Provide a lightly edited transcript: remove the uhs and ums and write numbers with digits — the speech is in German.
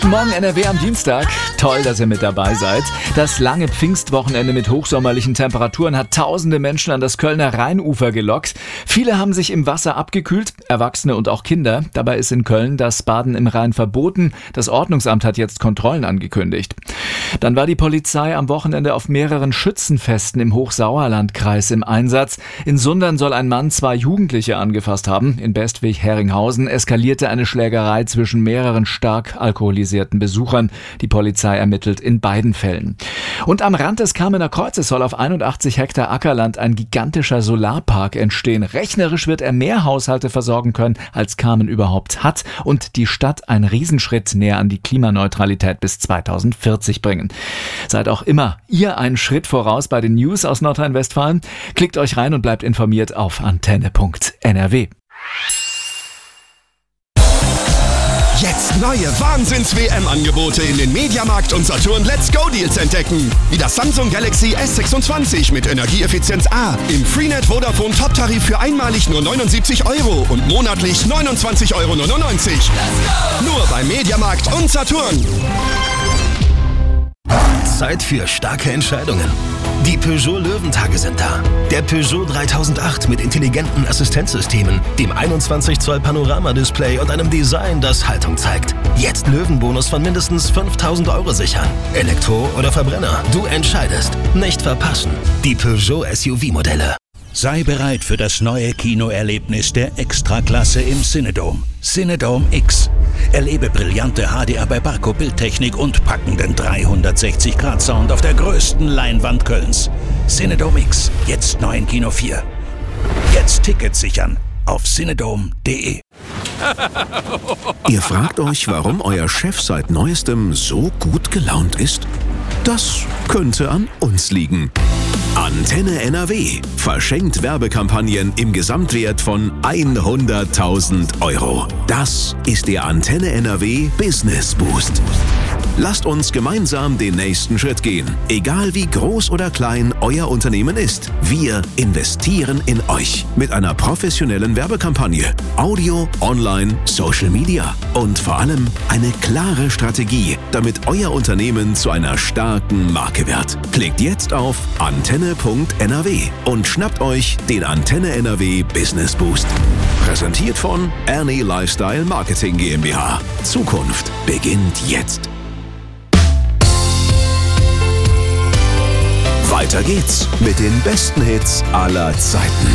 Morgen NRW am Dienstag. Toll, dass ihr mit dabei seid. Das lange Pfingstwochenende mit hochsommerlichen Temperaturen hat tausende Menschen an das Kölner Rheinufer gelockt. Viele haben sich im Wasser abgekühlt, Erwachsene und auch Kinder. Dabei ist in Köln das Baden im Rhein verboten. Das Ordnungsamt hat jetzt Kontrollen angekündigt. Dann war die Polizei am Wochenende auf mehreren Schützenfesten im Hochsauerlandkreis im Einsatz. In Sundern soll ein Mann 2 Jugendliche angefasst haben. In Bestwig-Heringhausen eskalierte eine Schlägerei zwischen mehreren stark alkoholisierten Besuchern. Die Polizei ermittelt in beiden Fällen. Und am Rand des Kamener Kreuzes soll auf 81 Hektar Ackerland ein gigantischer Solarpark entstehen. Rechnerisch wird er mehr Haushalte versorgen können, als Kamen überhaupt hat, und die Stadt einen Riesenschritt näher an die Klimaneutralität bis 2040 bringen. Seid auch immer ihr einen Schritt voraus bei den News aus Nordrhein-Westfalen? Klickt euch rein und bleibt informiert auf antenne.nrw. Jetzt neue Wahnsinns-WM-Angebote in den Mediamarkt und Saturn Let's Go Deals entdecken. Wie das Samsung Galaxy S26 mit Energieeffizienz A im Freenet Vodafone Top-Tarif für einmalig nur 79 € und monatlich 29,99 €. Nur bei Mediamarkt und Saturn. Zeit für starke Entscheidungen. Die Peugeot Löwentage sind da. Der Peugeot 3008 mit intelligenten Assistenzsystemen, dem 21 Zoll Panoramadisplay und einem Design, das Haltung zeigt. Jetzt Löwenbonus von mindestens 5.000 € sichern. Elektro oder Verbrenner, du entscheidest. Nicht verpassen. Die Peugeot SUV-Modelle. Sei bereit für das neue Kinoerlebnis der Extraklasse im Cinedome. Cinedome X. Erlebe brillante HDR bei Barco-Bildtechnik und packenden 360-Grad-Sound auf der größten Leinwand Kölns. Cinedome X, jetzt neu in Kino 4. Jetzt Tickets sichern auf cinedome.de. Ihr fragt euch, warum euer Chef seit Neuestem so gut gelaunt ist? Das könnte an uns liegen. Antenne NRW verschenkt Werbekampagnen im Gesamtwert von 100.000 €. Das ist der Antenne NRW Business Boost. Lasst uns gemeinsam den nächsten Schritt gehen. Egal wie groß oder klein euer Unternehmen ist, wir investieren in euch mit einer professionellen Werbekampagne, Audio, Online, Social Media und vor allem eine klare Strategie, damit euer Unternehmen zu einer starken Marke wird. Klickt jetzt auf antenne.nrw und schnappt euch den Antenne NRW Business Boost. Präsentiert von Ernie Lifestyle Marketing GmbH. Zukunft beginnt jetzt. Weiter geht's mit den besten Hits aller Zeiten.